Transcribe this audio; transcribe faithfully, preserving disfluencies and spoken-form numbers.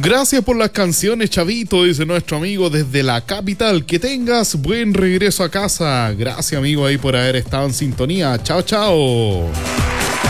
Gracias por las canciones, Chavito, dice nuestro amigo desde la capital. Que tengas buen regreso a casa. Gracias, amigo, ahí por haber estado en sintonía. Chao, chao.